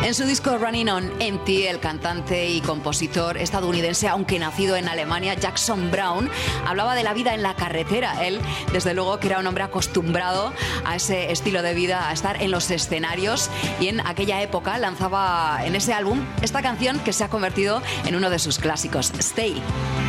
En su disco Running on Empty, el cantante y compositor estadounidense, aunque nacido en Alemania, Jackson Browne, hablaba de la vida en la carretera. Él, desde luego, que era un hombre acostumbrado a ese estilo de vida, a estar en los escenarios, y en aquella época lanzaba en ese álbum esta canción que se ha convertido en uno de sus clásicos, Stay.